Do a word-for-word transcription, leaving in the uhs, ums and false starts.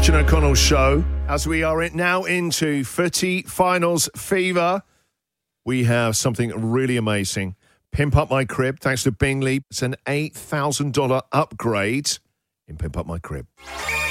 Christian O'Connell show. As we are now into footy finals fever, we have something really amazing. Pimp Up My Crib, thanks to Bingley. It's an eight thousand dollars upgrade in Pimp Up My Crib.